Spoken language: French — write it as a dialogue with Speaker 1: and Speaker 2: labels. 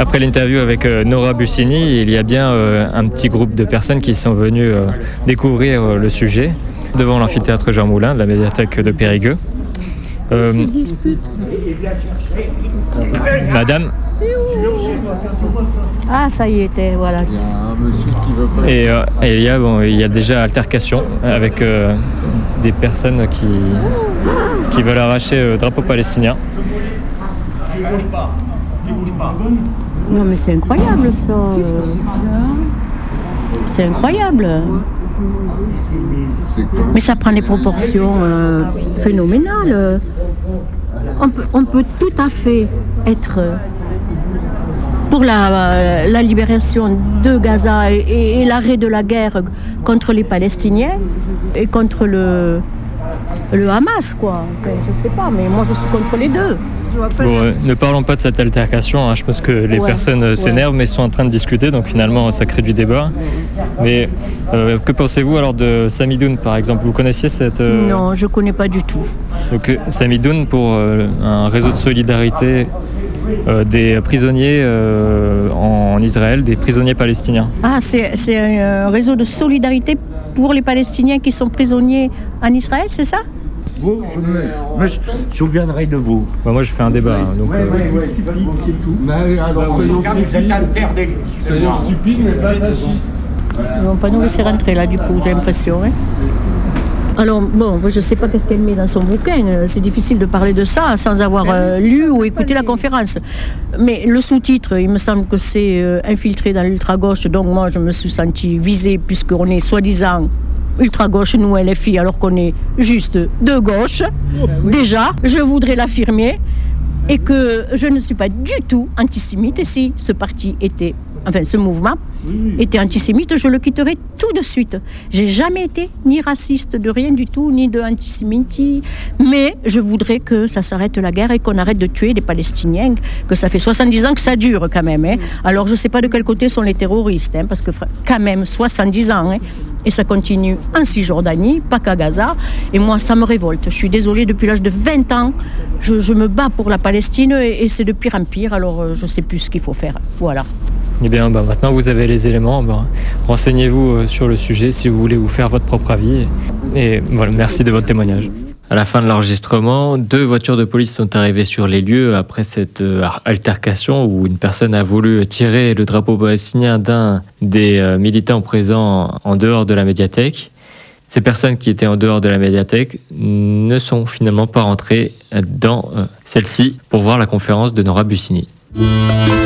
Speaker 1: Après l'interview avec Nora Bussini, il y a bien un petit groupe de personnes qui sont venues découvrir le sujet devant l'amphithéâtre Jean Moulin de la médiathèque de Périgueux. Madame.
Speaker 2: Ah, ça y était, voilà.
Speaker 3: Il y a un monsieur qui veut pas.
Speaker 1: Et il y a déjà altercation avec des personnes qui veulent arracher le drapeau palestinien.
Speaker 2: Non, mais c'est incroyable ça. C'est incroyable. Mais ça prend des proportions phénoménales. On peut tout à fait être pour la libération de Gaza et l'arrêt de la guerre contre les Palestiniens et contre le Hamas, quoi. Enfin, je sais pas, mais moi je suis contre les deux.
Speaker 1: Bon, ne parlons pas de cette altercation, hein. Je pense que les personnes s'énervent mais sont en train de discuter, donc finalement ça crée du débat. Mais que pensez-vous alors de Samidoun par exemple? Vous connaissiez cette...
Speaker 2: Non, je ne connais pas du tout.
Speaker 1: Donc Samidoun pour un réseau de solidarité des prisonniers en Israël, des prisonniers palestiniens.
Speaker 2: Ah, c'est un réseau de solidarité pour les Palestiniens qui sont prisonniers en Israël, c'est ça?
Speaker 4: Vous, je me souviendrai de vous.
Speaker 1: Bah, moi je fais un débat. Donc,
Speaker 3: Mais alors, soyons stupides, mais pas fascistes.
Speaker 2: Ils vont pas nous laisser rentrer là, du coup, j'ai l'impression. Hein. Alors, bon, je ne sais pas qu'est-ce qu'elle met dans son bouquin. C'est difficile de parler de ça sans avoir lu ou écouté la conférence. Mais le sous-titre, il me semble que c'est infiltré dans l'ultra-gauche. Donc moi, je me suis sentie visée puisqu'on est soi-disant ultra-gauche, nous, LFI, alors qu'on est juste de gauche. Déjà, je voudrais l'affirmer. Et que je ne suis pas du tout antisémite. Et si ce parti était... Enfin, ce mouvement était antisémite, je le quitterais tout de suite. J'ai jamais été ni raciste de rien du tout, ni de antisémite, mais je voudrais que ça s'arrête la guerre et qu'on arrête de tuer des Palestiniens, que ça fait 70 ans que ça dure quand même. Hein. Alors je sais pas de quel côté sont les terroristes, hein, parce que quand même 70 ans, hein, et ça continue en Cisjordanie, pas qu'à Gaza, et moi ça me révolte. Je suis désolée, depuis l'âge de 20 ans, je me bats pour la Palestine et c'est de pire en pire, alors je sais plus ce qu'il faut faire. Voilà.
Speaker 1: Eh bien, maintenant vous avez les éléments. Renseignez-vous sur le sujet si vous voulez vous faire votre propre avis. Et voilà, merci de votre témoignage. À la fin de l'enregistrement, 2 voitures de police sont arrivées sur les lieux après cette altercation où une personne a voulu tirer le drapeau palestinien d'un des militants présents en dehors de la médiathèque. Ces personnes qui étaient en dehors de la médiathèque ne sont finalement pas rentrées dans celle-ci pour voir la conférence de Nora Bussini.